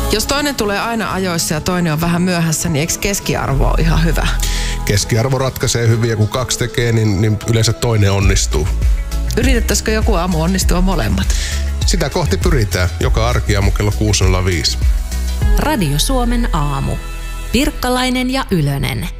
Jos toinen tulee aina ajoissa ja toinen on vähän myöhässä, niin eikö keskiarvo ole ihan hyvä? Keskiarvo ratkaisee hyvin, ja kun 2 tekee, niin yleensä toinen onnistuu. Yritettäisikö joku aamu onnistua molemmat? Sitä kohti pyritään. Joka arkiaamu kello 6.05. Radio Suomen aamu. Pirkkalainen ja Ylönen.